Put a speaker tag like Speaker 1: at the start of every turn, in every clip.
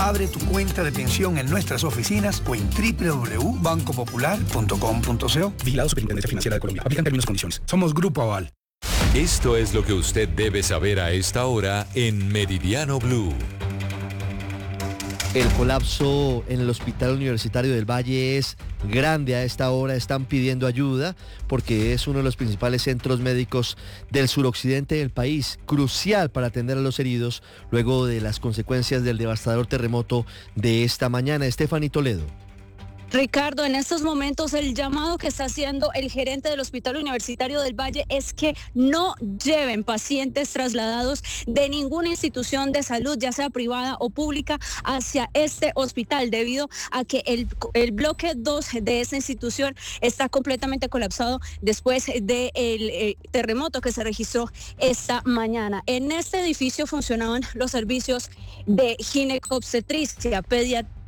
Speaker 1: Abre tu cuenta de pensión en nuestras oficinas o en www.bancopopular.com.co. Vigilado Superintendencia Financiera de Colombia. Aplican términos y condiciones. Somos Grupo Aval.
Speaker 2: Esto es lo que usted debe saber a esta hora en Meridiano Blue.
Speaker 3: El colapso en el Hospital Universitario del Valle es grande a esta hora. Están pidiendo ayuda porque es uno de los principales centros médicos del suroccidente del país, crucial para atender a los heridos luego de las consecuencias del devastador terremoto de esta mañana. Stephanie Toledo.
Speaker 4: Ricardo, en estos momentos el llamado que está haciendo el gerente del Hospital Universitario del Valle es que no lleven pacientes trasladados de ninguna institución de salud, ya sea privada o pública, hacia este hospital, debido a que el bloque 2 de esta institución está completamente colapsado después del terremoto que se registró esta mañana. En este edificio funcionaban los servicios de ginecobstetricia, pediatría.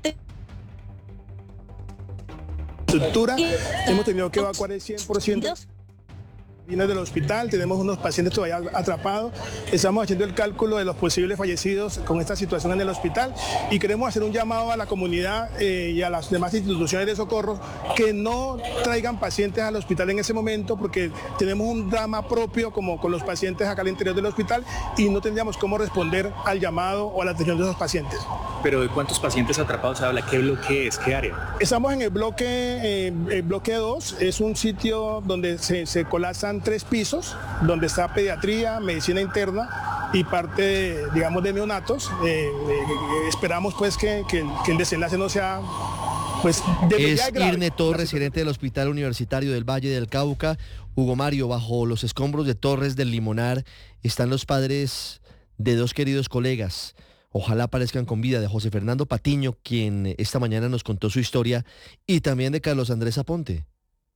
Speaker 5: Hemos tenido que evacuar el 100% del hospital, tenemos unos pacientes todavía atrapados, estamos haciendo el cálculo de los posibles fallecidos con esta situación en el hospital y queremos hacer un llamado a la comunidad y a las demás instituciones de socorro que no traigan pacientes al hospital en ese momento porque tenemos un drama propio como con los pacientes acá al interior del hospital y no tendríamos cómo responder al llamado o a la atención de esos pacientes.
Speaker 6: ¿Pero de cuántos pacientes atrapados se habla? ¿Qué bloque es? ¿Qué área?
Speaker 5: Estamos en el bloque 2, es un sitio donde se colapsan 3 pisos, donde está pediatría, medicina interna y parte, digamos, de neonatos. Esperamos pues que el desenlace no sea... Pues,
Speaker 3: es Irne Torres, gerente del Hospital Universitario del Valle del Cauca. Hugo Mario, bajo los escombros de Torres del Limonar están los padres de 2 queridos colegas. Ojalá aparezcan con vida, de José Fernando Patiño, quien esta mañana nos contó su historia, y también de Carlos Andrés Aponte.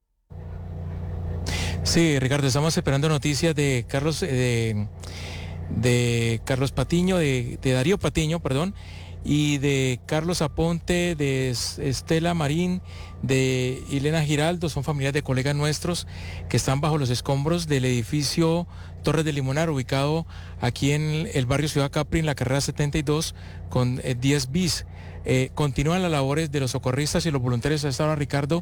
Speaker 7: Sí, Ricardo, estamos esperando noticias de Carlos, de Carlos Patiño, de Darío Patiño, perdón, y de Carlos Aponte, de Estela Marín, de Elena Giraldo. Son familias de colegas nuestros que están bajo los escombros del edificio Torres del Limonar, ubicado aquí en el barrio Ciudad Capri, en la carrera 72 con 10 bis. Continúan las labores de los socorristas y los voluntarios a esta hora, Ricardo.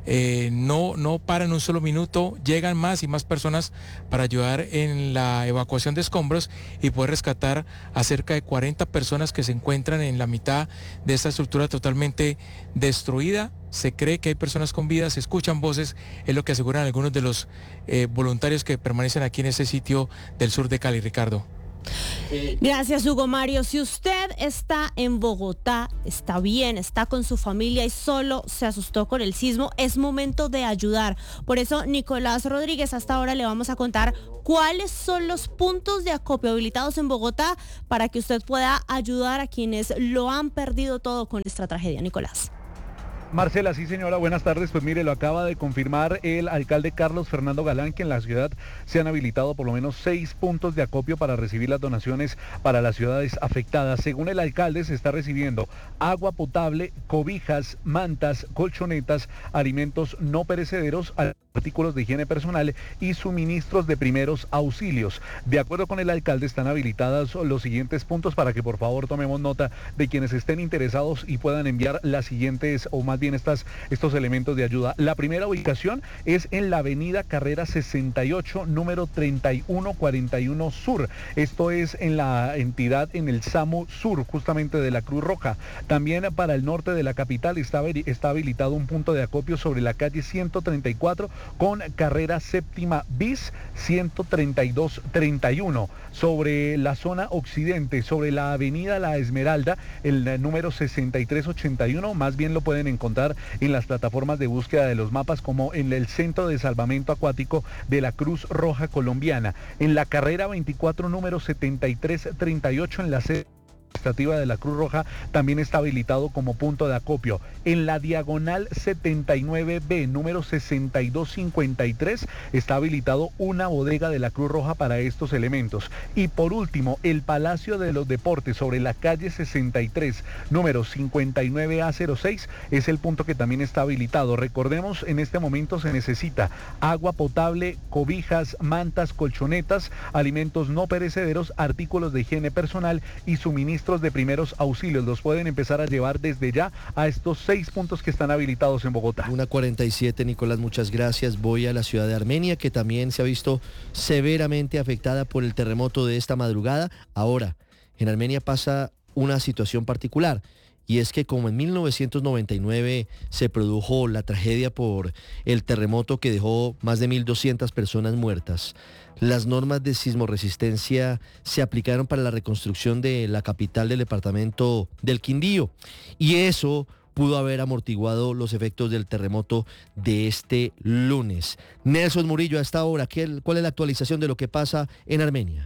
Speaker 7: No paran un solo minuto, llegan más y más personas para ayudar en la evacuación de escombros y poder rescatar a cerca de 40 personas que se encuentran en la mitad de esta estructura totalmente destruida. Se cree que hay personas con vida, se escuchan voces, es lo que aseguran algunos de los voluntarios que permanecen aquí en este sitio del sur de Cali, Ricardo.
Speaker 8: Gracias, Hugo Mario. Si usted está en Bogotá, está bien, está con su familia y solo se asustó con el sismo, es momento de ayudar. Por eso, Nicolás Rodríguez, hasta ahora le vamos a contar cuáles son los puntos de acopio habilitados en Bogotá para que usted pueda ayudar a quienes lo han perdido todo con esta tragedia. Nicolás.
Speaker 9: Marcela, sí señora, buenas tardes. Pues mire, lo acaba de confirmar el alcalde Carlos Fernando Galán, que en la ciudad se han habilitado por lo menos 6 puntos de acopio para recibir las donaciones para las ciudades afectadas. Según el alcalde, se está recibiendo agua potable, cobijas, mantas, colchonetas, alimentos no perecederos, artículos de higiene personal y suministros de primeros auxilios. De acuerdo con el alcalde, están habilitados los siguientes puntos para que por favor tomemos nota de quienes estén interesados y puedan enviar las siguientes o más bien estos elementos de ayuda. La primera ubicación es en la avenida Carrera 68, número 3141 Sur. Esto es en la entidad, en el SAMU Sur, justamente de la Cruz Roja. También para el norte de la capital está habilitado un punto de acopio sobre la calle 134 con carrera séptima bis 13231. Sobre la zona occidente, sobre la avenida La Esmeralda, el número 6381, más bien lo pueden encontrar en las plataformas de búsqueda de los mapas como en el Centro de Salvamento Acuático de la Cruz Roja Colombiana. En la carrera 24, número 7338, en la sede administrativa de la Cruz Roja, también está habilitado como punto de acopio. En la diagonal 79B, número 6253, está habilitado una bodega de la Cruz Roja para estos elementos. Y por último, el Palacio de los Deportes, sobre la calle 63, número 59A06, es el punto que también está habilitado. Recordemos, en este momento se necesita agua potable, cobijas, mantas, colchonetas, alimentos no perecederos, artículos de higiene personal y suministros suministros de primeros auxilios. Los pueden empezar a llevar desde ya a estos 6 puntos que están habilitados en Bogotá.
Speaker 3: 1:47, Nicolás, muchas gracias. Voy a la ciudad de Armenia, que también se ha visto severamente afectada por el terremoto de esta madrugada. Ahora, en Armenia pasa una situación particular. Y es que como en 1999 se produjo la tragedia por el terremoto que dejó más de 1.200 personas muertas, las normas de sismorresistencia se aplicaron para la reconstrucción de la capital del departamento del Quindío. Y eso pudo haber amortiguado los efectos del terremoto de este lunes. Nelson Murillo, a esta hora, ¿cuál es la actualización de lo que pasa en Armenia?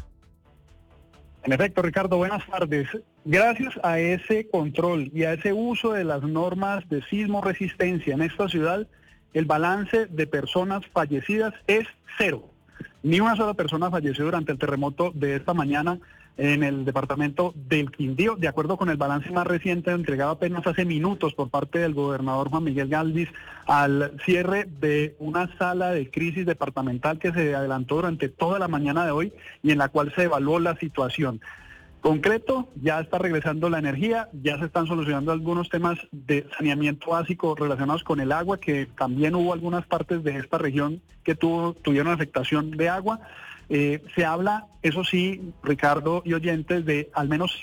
Speaker 10: En efecto, Ricardo, buenas tardes. Gracias a ese control y a ese uso de las normas de sismorresistencia en esta ciudad, el balance de personas fallecidas es 0. Ni una sola persona falleció durante el terremoto de esta mañana en el departamento del Quindío, de acuerdo con el balance más reciente entregado apenas hace minutos por parte del gobernador Juan Miguel Galvis al cierre de una sala de crisis departamental que se adelantó durante toda la mañana de hoy y en la cual se evaluó la situación. Concreto, ya está regresando la energía, ya se están solucionando algunos temas de saneamiento básico relacionados con el agua, que también hubo algunas partes de esta región que tuvieron afectación de agua. Se habla, eso sí, Ricardo y oyentes, de al menos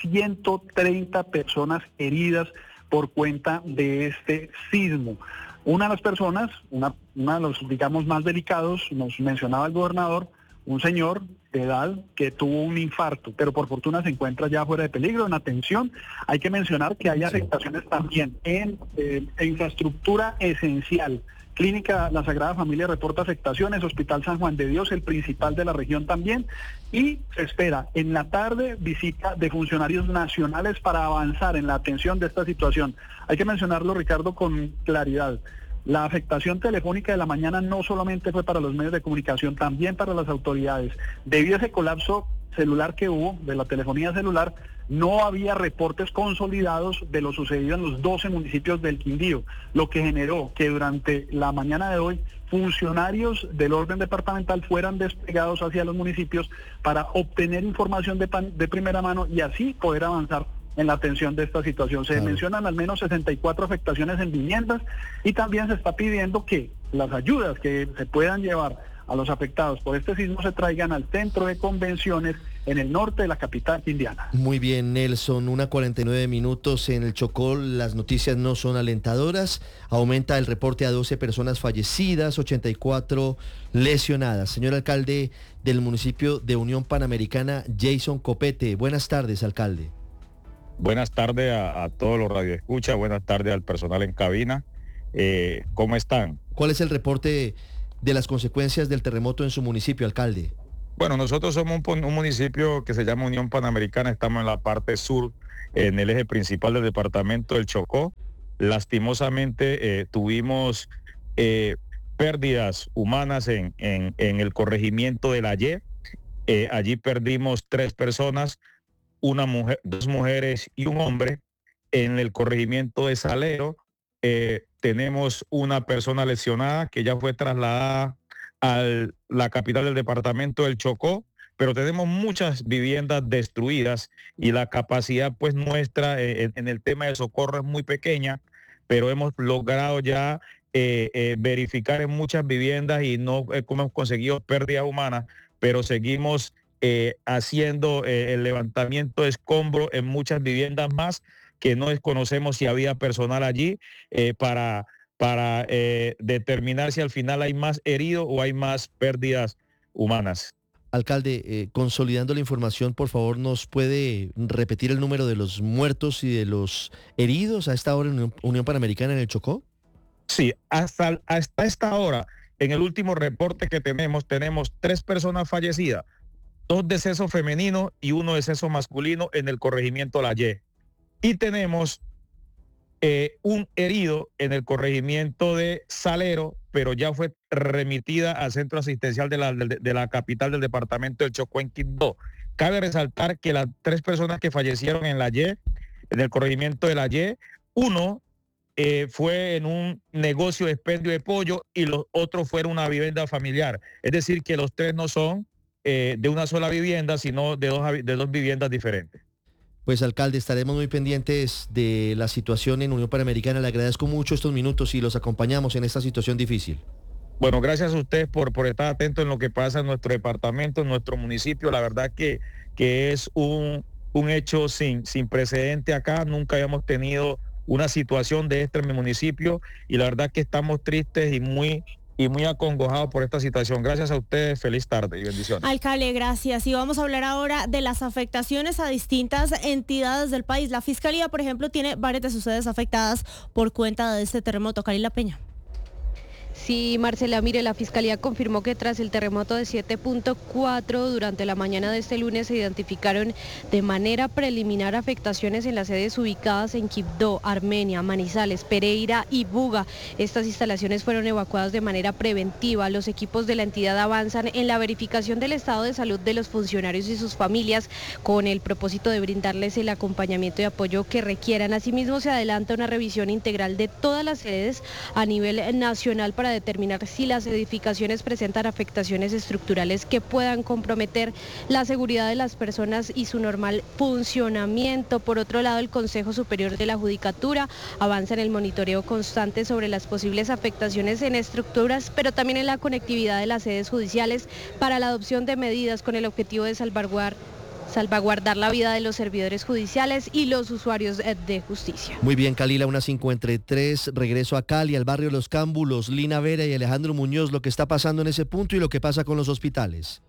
Speaker 10: 130 personas heridas por cuenta de este sismo. Una de las personas, una de los, digamos, más delicados, nos mencionaba el gobernador, un señor de edad que tuvo un infarto, pero por fortuna se encuentra ya fuera de peligro, en atención. Hay que mencionar que hay afectaciones también en infraestructura esencial. Clínica La Sagrada Familia reporta afectaciones, Hospital San Juan de Dios, el principal de la región también, y se espera en la tarde visita de funcionarios nacionales para avanzar en la atención de esta situación. Hay que mencionarlo, Ricardo, con claridad. La afectación telefónica de la mañana no solamente fue para los medios de comunicación, también para las autoridades. Debido a ese colapso celular que hubo, de la telefonía celular, no había reportes consolidados de lo sucedido en los 12 municipios del Quindío, lo que generó que durante la mañana de hoy funcionarios del orden departamental fueran desplegados hacia los municipios para obtener información de primera mano y así poder avanzar en la atención de esta situación. Se mencionan al menos 64 afectaciones en viviendas y también se está pidiendo que las ayudas que se puedan llevar a los afectados por este sismo se traigan al centro de convenciones en el norte de la capital quindiana.
Speaker 3: Muy bien, Nelson, 1:49 en el Chocó. Las noticias no son alentadoras. Aumenta el reporte a 12 personas fallecidas, 84 lesionadas. Señor alcalde del municipio de Unión Panamericana, Jason Copete. Buenas tardes, alcalde.
Speaker 11: Buenas tardes a todos los radioescuchas, buenas tardes al personal en cabina. ¿Cómo están?
Speaker 3: ¿Cuál es el reporte de las consecuencias del terremoto en su municipio, alcalde?
Speaker 11: Bueno, nosotros somos un municipio que se llama Unión Panamericana, estamos en la parte sur, en el eje principal del departamento del Chocó. Lastimosamente tuvimos pérdidas humanas en el corregimiento de la Y. Allí perdimos 3 personas, una mujer, 2 mujeres y un hombre. En el corregimiento de Salero tenemos una persona lesionada que ya fue trasladada a la capital del departamento del Chocó, pero tenemos muchas viviendas destruidas y la capacidad pues nuestra en el tema de socorro es muy pequeña, pero hemos logrado ya verificar en muchas viviendas y no hemos conseguido pérdidas humanas, pero seguimos haciendo el levantamiento de escombros en muchas viviendas más que no desconocemos si había personal allí para determinar si al final hay más heridos o hay más pérdidas humanas.
Speaker 3: Alcalde, consolidando la información, por favor, ¿nos puede repetir el número de los muertos y de los heridos a esta hora en Unión Panamericana en el Chocó?
Speaker 11: Sí, hasta esta hora, en el último reporte que tenemos 3 personas fallecidas, 2 decesos femeninos y 1 deceso masculino en el corregimiento La Y. Y tenemos un herido en el corregimiento de Salero, pero ya fue remitida al centro asistencial de la capital del departamento del Chocó en Quindó. Cabe resaltar que las 3 personas que fallecieron en La Y, en el corregimiento de La Y, uno fue en un negocio de expendio de pollo y los otros fueron una vivienda familiar. Es decir, que los 3 no son de una sola vivienda, sino de dos viviendas diferentes.
Speaker 3: Pues alcalde, estaremos muy pendientes de la situación en Unión Panamericana. Le agradezco mucho estos minutos y los acompañamos en esta situación difícil.
Speaker 11: Bueno, gracias a ustedes por estar atentos en lo que pasa en nuestro departamento, en nuestro municipio. La verdad que es un hecho sin precedente acá. Nunca habíamos tenido una situación de esta en mi municipio y la verdad que estamos tristes y muy acongojados por esta situación. Gracias a ustedes, feliz tarde y bendiciones.
Speaker 8: Alcalde, gracias. Y vamos a hablar ahora de las afectaciones a distintas entidades del país. La Fiscalía, por ejemplo, tiene varias de sus sedes afectadas por cuenta de este terremoto. Karila Peña.
Speaker 12: Sí, Marcela, mire, la Fiscalía confirmó que tras el terremoto de 7.4 durante la mañana de este lunes se identificaron de manera preliminar afectaciones en las sedes ubicadas en Quibdó, Armenia, Manizales, Pereira y Buga. Estas instalaciones fueron evacuadas de manera preventiva. Los equipos de la entidad avanzan en la verificación del estado de salud de los funcionarios y sus familias con el propósito de brindarles el acompañamiento y apoyo que requieran. Asimismo, se adelanta una revisión integral de todas las sedes a nivel nacional para determinar si las edificaciones presentan afectaciones estructurales que puedan comprometer la seguridad de las personas y su normal funcionamiento. Por otro lado, el Consejo Superior de la Judicatura avanza en el monitoreo constante sobre las posibles afectaciones en estructuras, pero también en la conectividad de las sedes judiciales para la adopción de medidas con el objetivo de salvaguardar la vida de los servidores judiciales y los usuarios de justicia.
Speaker 3: Muy bien, Kalila, 1:53, regreso a Cali, al barrio Los Cámbulos, Lina Vera y Alejandro Muñoz, lo que está pasando en ese punto y lo que pasa con los hospitales.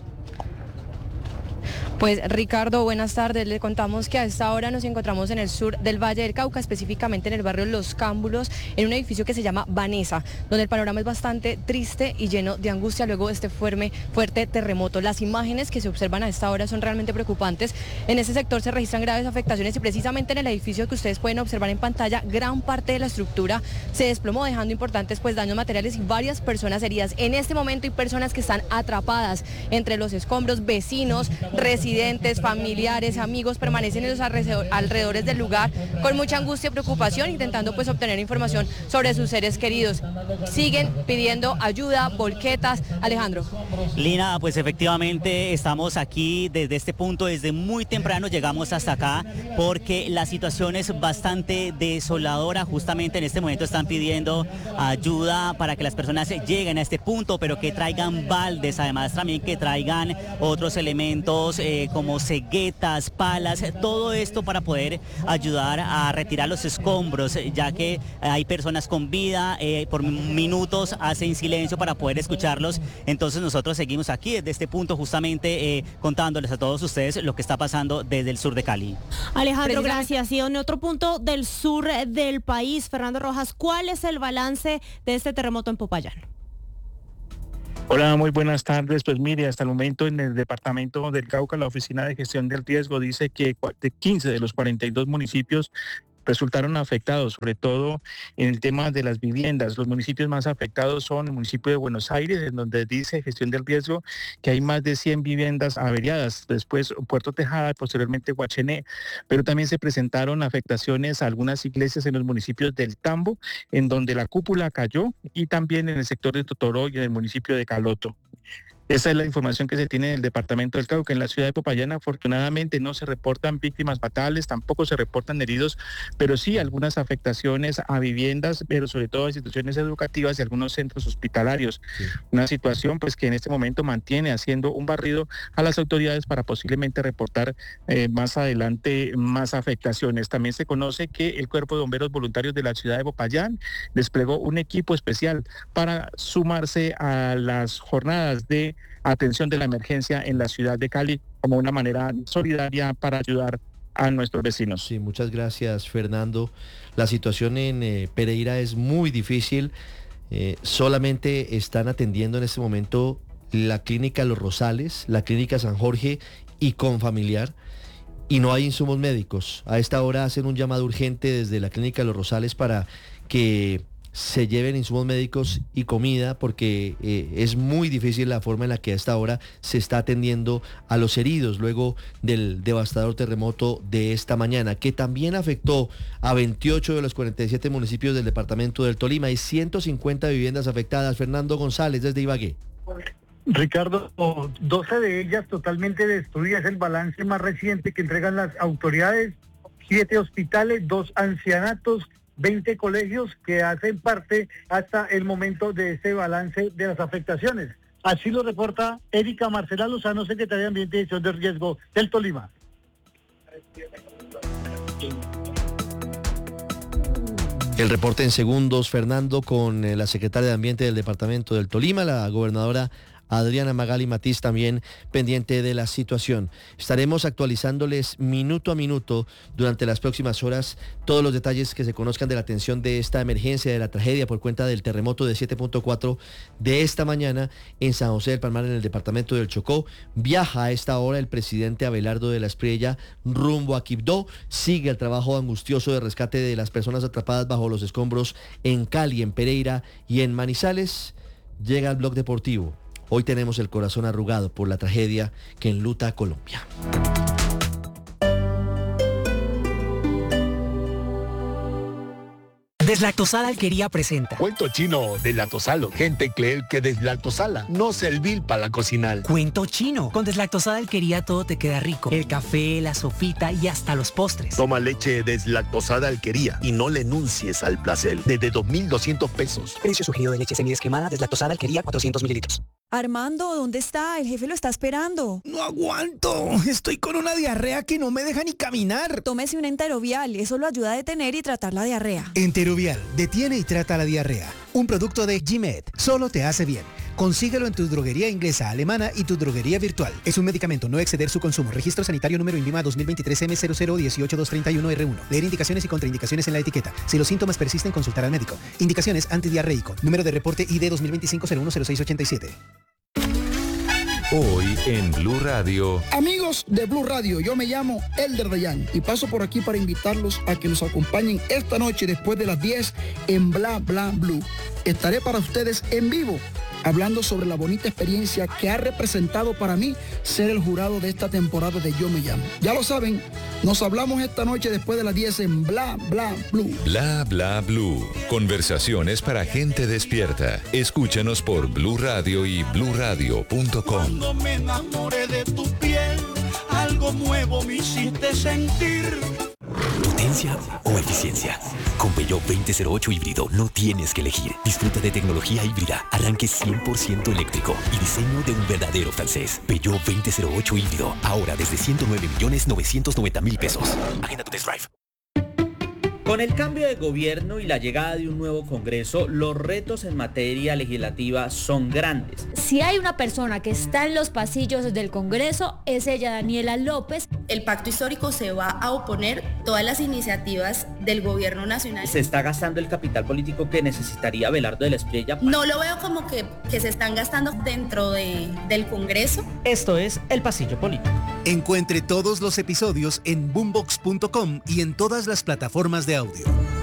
Speaker 13: Pues Ricardo, buenas tardes. Le contamos que a esta hora nos encontramos en el sur del Valle del Cauca, específicamente en el barrio Los Cámbulos, en un edificio que se llama Vanessa, donde el panorama es bastante triste y lleno de angustia luego de este fuerte terremoto. Las imágenes que se observan a esta hora son realmente preocupantes. En este sector se registran graves afectaciones y precisamente en el edificio que ustedes pueden observar en pantalla, gran parte de la estructura se desplomó, dejando importantes daños materiales y varias personas heridas. En este momento hay personas que están atrapadas entre los escombros, vecinos, residentes, familiares, amigos, permanecen en los alrededores del lugar con mucha angustia y preocupación, intentando obtener información sobre sus seres queridos. Siguen pidiendo ayuda, volquetas. Alejandro.
Speaker 14: Lina, pues efectivamente estamos aquí desde este punto, desde muy temprano llegamos hasta acá porque la situación es bastante desoladora. Justamente en este momento están pidiendo ayuda para que las personas lleguen a este punto, pero que traigan baldes, además también que traigan otros elementos como ceguetas, palas, todo esto para poder ayudar a retirar los escombros, ya que hay personas con vida, por minutos hacen silencio para poder escucharlos. Entonces nosotros seguimos aquí desde este punto justamente contándoles a todos ustedes lo que está pasando desde el sur de Cali.
Speaker 8: Alejandro, gracias. Y en otro punto del sur del país, Fernando Rojas, ¿cuál es el balance de este terremoto en Popayán?
Speaker 15: Hola, muy buenas tardes. Pues mire, hasta el momento en el departamento del Cauca, la Oficina de Gestión del Riesgo dice que 15 de los 42 municipios resultaron afectados, sobre todo en el tema de las viviendas. Los municipios más afectados son el municipio de Buenos Aires, en donde dice Gestión del Riesgo que hay más de 100 viviendas averiadas, después Puerto Tejada, posteriormente Guachené, pero también se presentaron afectaciones a algunas iglesias en los municipios del Tambo, en donde la cúpula cayó, y también en el sector de Totoró y en el municipio de Caloto. Esa es la información que se tiene en el departamento del Cauca. En la ciudad de Popayán, afortunadamente, no se reportan víctimas fatales, tampoco se reportan heridos, pero sí algunas afectaciones a viviendas, pero sobre todo a instituciones educativas y algunos centros hospitalarios. Sí. Una situación pues que en este momento mantiene haciendo un barrido a las autoridades para posiblemente reportar más adelante más afectaciones. También se conoce que el Cuerpo de Bomberos Voluntarios de la ciudad de Popayán desplegó un equipo especial para sumarse a las jornadas de atención de la emergencia en la ciudad de Cali como una manera solidaria para ayudar a nuestros vecinos.
Speaker 3: Sí, muchas gracias, Fernando. La situación en Pereira es muy difícil. Solamente están atendiendo en este momento la clínica Los Rosales, la clínica San Jorge y Confamiliar, y no hay insumos médicos. A esta hora hacen un llamado urgente desde la clínica Los Rosales para que se lleven insumos médicos y comida, porque es muy difícil la forma en la que a esta hora se está atendiendo a los heridos luego del devastador terremoto de esta mañana, que también afectó a 28 de los 47 municipios del departamento del Tolima. Hay 150 viviendas afectadas. Fernando González, desde Ibagué.
Speaker 10: Ricardo, 12 de ellas totalmente destruidas, el balance más reciente que entregan las autoridades, 7 hospitales, 2 ancianatos, 20 colegios que hacen parte hasta el momento de este balance de las afectaciones. Así lo reporta Erika Marcela Lozano, secretaria de Ambiente y Gestión de Riesgo del Tolima.
Speaker 3: El reporte en segundos, Fernando, con la secretaria de Ambiente del Departamento del Tolima, la gobernadora Adriana Magali Matiz, también pendiente de la situación. Estaremos actualizándoles minuto a minuto durante las próximas horas todos los detalles que se conozcan de la atención de esta emergencia, de la tragedia por cuenta del terremoto de 7.4 de esta mañana en San José del Palmar, en el departamento del Chocó. Viaja a esta hora el presidente Abelardo de la Espriella rumbo a Quibdó. Sigue el trabajo angustioso de rescate de las personas atrapadas bajo los escombros en Cali, en Pereira y en Manizales. Llega al Blog Deportivo. Hoy tenemos el corazón arrugado por la tragedia que enluta a Colombia.
Speaker 16: Deslactosada Alquería presenta
Speaker 17: Cuento chino deslactosalo. Gente cree que deslactosala no servir para cocinar.
Speaker 16: Cuento chino. Con Deslactosada Alquería todo te queda rico. El café, la sopita y hasta los postres.
Speaker 17: Toma leche deslactosada Alquería y no le enuncies al placer. Desde 2.200 pesos.
Speaker 16: Precio sugerido de leche semidescremada Deslactosada Alquería 400 mililitros.
Speaker 18: Armando, ¿dónde está? El jefe lo está esperando.
Speaker 19: No aguanto. Estoy con una diarrea que no me deja ni caminar.
Speaker 18: Tómese un Enterovial. Eso lo ayuda a detener y tratar la diarrea.
Speaker 19: Enterovial. Detiene y trata la diarrea. Un producto de G-Med. Solo te hace bien. Consíguelo en tu droguería inglesa, alemana y tu droguería virtual. Es un medicamento, no exceder su consumo. Registro sanitario número INVIMA 2023 M0018231R1. Leer indicaciones y contraindicaciones en la etiqueta. Si los síntomas persisten, consultar al médico. Indicaciones: antidiarreico. Número de reporte ID 2025-010687.
Speaker 2: Hoy en Blue Radio.
Speaker 20: Amigos de Blue Radio, yo me llamo Elder Dayan y paso por aquí para invitarlos a que nos acompañen esta noche después de las 10 en Bla Bla Blue. Estaré para ustedes en vivo, hablando sobre la bonita experiencia que ha representado para mí ser el jurado de esta temporada de Yo Me Llamo. Ya lo saben, nos hablamos esta noche después de las 10 en Bla Bla Blue.
Speaker 2: Bla Bla Blue. Conversaciones para gente despierta. Escúchanos por Blue Radio y bluradio.com.
Speaker 21: Cuando me enamoré de tu piel, algo nuevo me hiciste sentir.
Speaker 22: ¿Potencia o eficiencia? Con Peugeot 2008 híbrido no tienes que elegir. Disfruta de tecnología híbrida, arranque 100% eléctrico y diseño de un verdadero francés. Peugeot 2008 híbrido, ahora desde 109.990.000 pesos. Agenda tu test drive.
Speaker 23: Con el cambio de gobierno y la llegada de un nuevo Congreso, los retos en materia legislativa son grandes.
Speaker 24: Si hay una persona que está en los pasillos del Congreso, es ella, Daniela López.
Speaker 25: El pacto histórico se va a oponer todas las iniciativas del gobierno nacional.
Speaker 23: Se está gastando el capital político que necesitaría Abelardo de la Espriella.
Speaker 25: No lo veo como que se están gastando dentro del Congreso.
Speaker 23: Esto es El Pasillo Político.
Speaker 19: Encuentre todos los episodios en boombox.com y en todas las plataformas de audio.